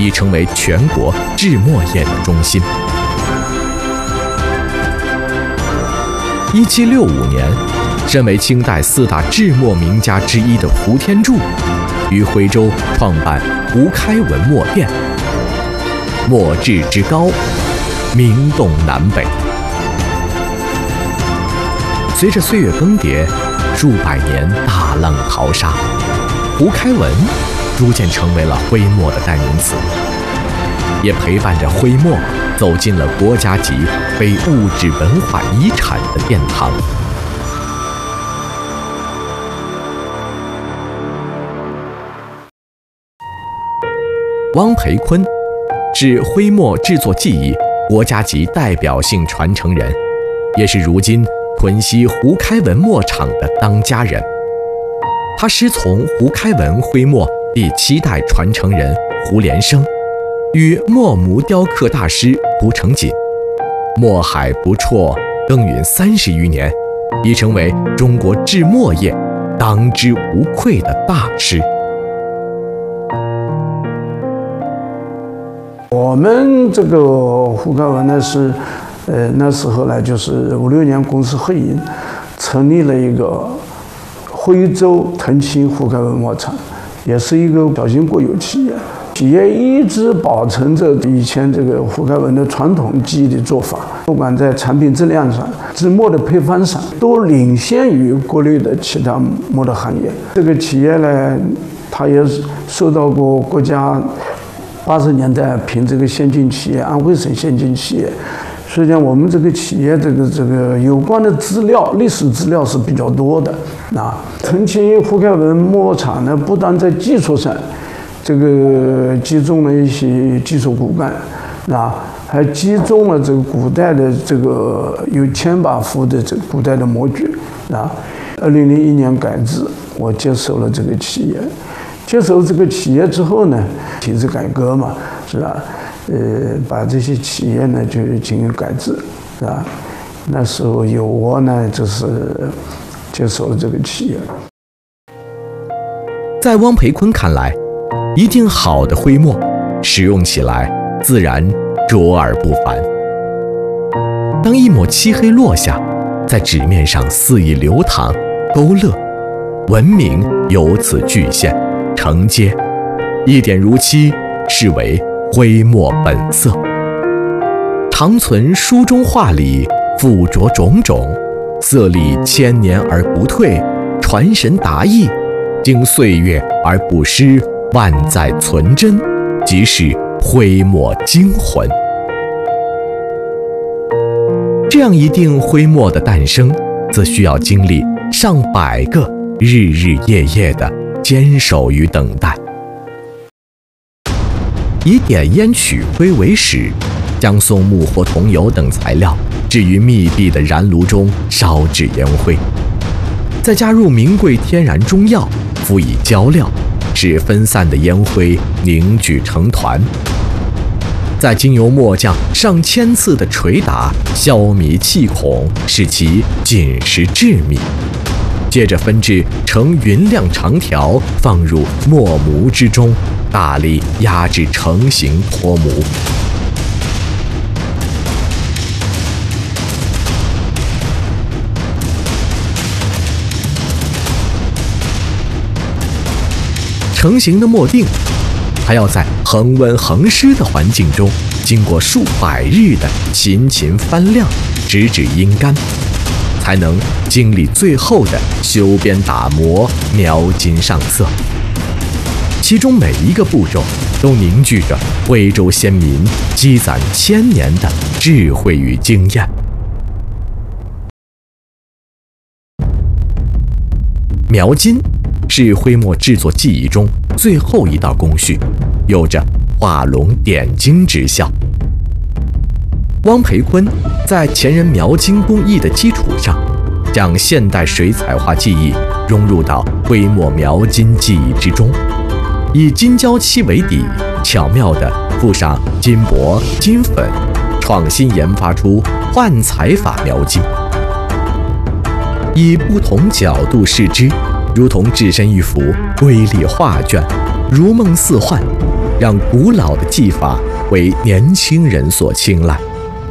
已成为全国制墨业的中心。1765年，身为清代4大制墨名家之一的胡天柱，于徽州创办胡开文墨店，墨制之高，名动南北。随着岁月更迭，数百年大浪淘沙，胡开文逐渐成为了徽墨的代名词，也陪伴着徽墨走进了国家级非物质文化遗产的殿堂。汪培焜是徽墨制作技艺国家级代表性传承人，也是如今屯溪胡开文墨厂的当家人。他师从胡开文徽墨第7代传承人胡连生，与墨模雕刻大师胡成锦墨海不辍，耕耘30余年，已成为中国制墨业当之无愧的大师。 我们这个胡开文呢是，那时候呢就是56年公司合营，成立了一个徽州腾青胡开文墨厂，也是一个小型国有企业。企业一直保存着以前这个胡开文的传统技艺的做法，不管在产品质量上、制墨的配方上，都领先于国内的其他墨的行业。这个企业呢，它也受到过国家80年代评这个先进企业，安徽省先进企业。实际上，我们这个企业这个有关的资料、历史资料是比较多的。腾青胡开文墨厂呢，不但在技术上，这个集中了一些技术骨干，还集中了这个古代的这个有1000把幅的这个古代的模具。2001年改制，我接手了这个企业。接手这个企业之后呢，体制改革嘛，是吧？把这些企业呢就进行改制，是吧？那时候由我呢就是接手了这个企业。 在汪培焜看来，一定好的徽墨使用起来自然卓而不凡。当一抹漆黑落下，在纸面上肆意流淌勾勒，文明由此具现承接，一点如漆，视为徽墨本色。长存书中画里附着种种，色历1000年而不退，传神达意，经岁月而不失，万载存真，即是徽墨精魂。这样一定徽墨的诞生，则需要经历上百个日日夜夜的坚守与等待。以点烟取灰为始，将松木或桐油等材料置于密闭的燃炉中烧制烟灰，再加入名贵天然中药，辅以浇料，使分散的烟灰凝聚成团，再经由末将上千次的捶打，消弭气孔，使其紧实致密，接着分制成匀亮长条，放入墨模之中，大力压制成型脱模。成型的墨锭还要在恒温恒湿的环境中，经过数百日的勤翻晾，直至阴干，才能经历最后的修边打磨、描金上色。其中每一个步骤都凝聚着徽州先民积攒1000年的智慧与经验。描金是徽墨制作技艺中最后一道工序，有着画龙点睛之效。汪培焜在前人描金工艺的基础上，将现代水彩画技艺融入到徽墨描金技艺之中，以金胶漆为底，巧妙地附上金箔、金粉，创新研发出幻彩法描金。以不同角度视之，如同置身一幅瑰丽画卷，如梦似幻， 让古老的技法为年轻人所青睐。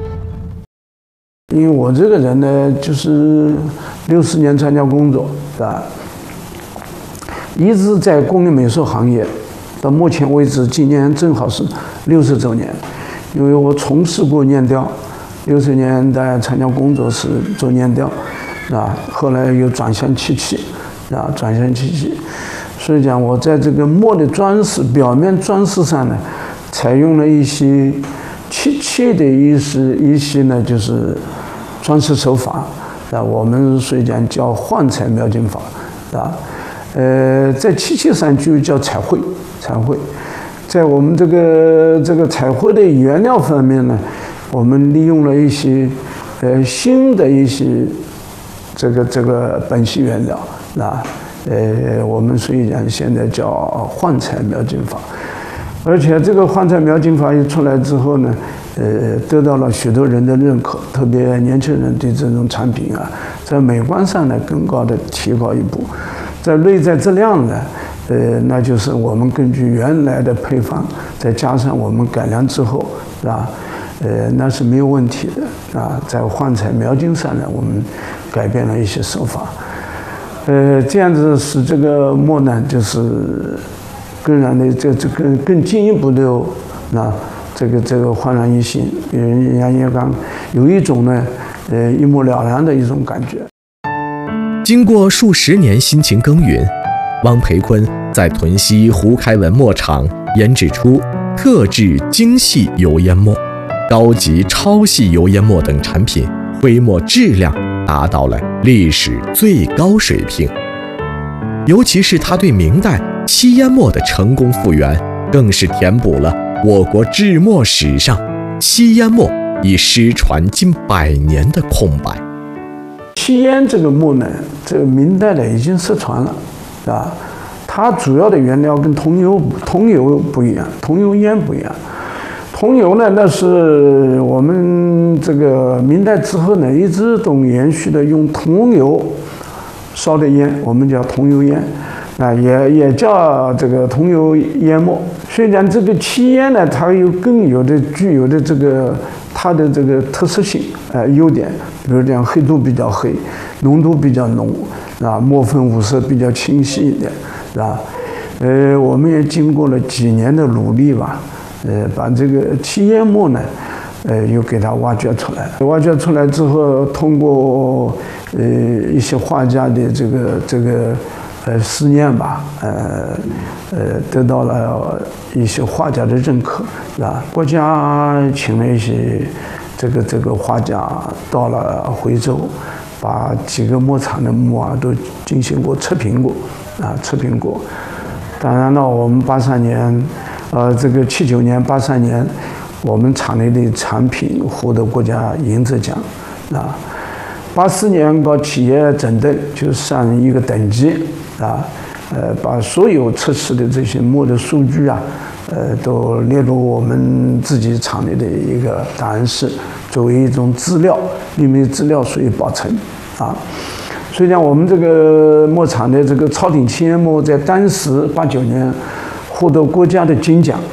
因为我这个人呢，就是60年参加工作，是吧？一直在工艺美术行业，到目前为止，今年正好是60周年。因为我从事过粘雕，60年代参加工作是做粘雕，啊，后来又转向漆器，啊，转向漆器。所以讲，我在这个墨的装饰、表面装饰上呢，采用了一些漆器的一些呢，就是装饰手法，啊，我们所以讲叫幻彩描金法，啊，在漆器上就叫彩绘，在我们这个彩绘的原料方面呢，我们利用了一些新的一些这个苯系原料，啊，我们所以讲现在叫幻彩描金法，而且这个幻彩描金法一出来之后呢，得到了许多人的认可，特别年轻人对这种产品啊，在美观上呢更高的提高一步，在内在质量呢，那就是我们根据原来的配方，再加上我们改良之后，是吧？那是没有问题的啊。在幻彩描金上呢，我们改变了一些手法，这样子使这个墨呢，就是更让的更进一步的啊，这个焕然一新，人家也讲有一种呢，一目了然的一种感觉。 经过数十年辛勤耕耘，汪培坤在屯溪胡开文墨厂研制出特制精细油烟墨、高级超细油烟墨等产品，徽墨质量达到了历史最高水平。尤其是他对明代漆烟墨的成功复原，更是填补了我国制墨史上漆烟墨已失传近100年的空白。 漆烟这个墨呢，这个明代的已经失传了，啊，它主要的原料跟桐油不一样，桐油烟不一样。桐油呢，那是我们这个明代之后呢，一直都延续的用桐油烧的烟，我们叫桐油烟，啊，也叫这个桐油烟墨。所以讲这个漆烟呢，它具有的这个它的这个特色性，优点，比如讲黑度比较黑，浓度比较浓，啊，墨分五色比较清晰一点，是吧？我们也经过了几年的努力吧，把这个漆烟墨呢，又给它挖掘出来了。挖掘出来之后，通过一些画家的这个思念吧，得到了一些画家的认可，是吧？国家请了一些这个画家到了徽州，把几个墨厂的墨啊都进行过测评过，啊，测评过。当然了，我们83年，这个79年、83年，我们厂内的产品获得国家银质奖，啊。84年搞企业整顿，就上一个等级，啊，把所有测试的这些墨的数据啊，都列入我们自己厂内的一个档案室，作为一种资料，秘密资料，所以保存，啊。所以讲，我们这个墨厂的这个超顶漆烟墨，在当时89年获得国家的金奖。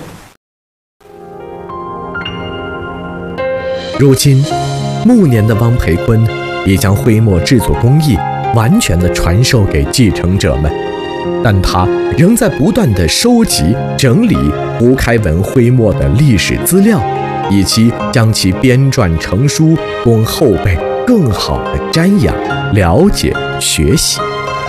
如今，暮年的汪培坤已将徽墨制作工艺完全的传授给继承者们，但他仍在不断的收集整理胡开文徽墨的历史资料，以及将其编撰成书，供后辈更好的瞻仰、了解、学习。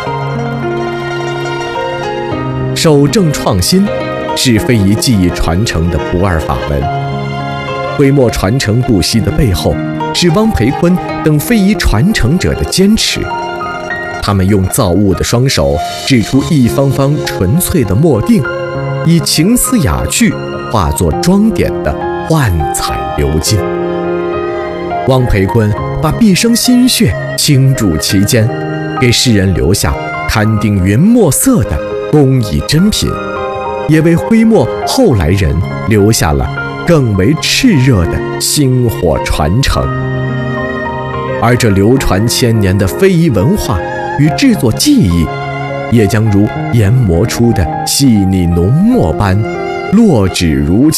守正创新是非遗技艺传承的不二法门。徽墨传承不息的背后，是汪培坤等非遗传承者的坚持。他们用造物的双手制出一方方纯粹的墨锭，以情思雅趣化作装点的幻彩鎏金。汪培坤把毕生心血倾注其间，给世人留下堪定云墨色的工艺珍品，也为徽墨后来人留下了更为炽热的薪火传承。而这流传千年的非遗文化与制作技艺，也将如研磨出的细腻浓墨般， 落纸如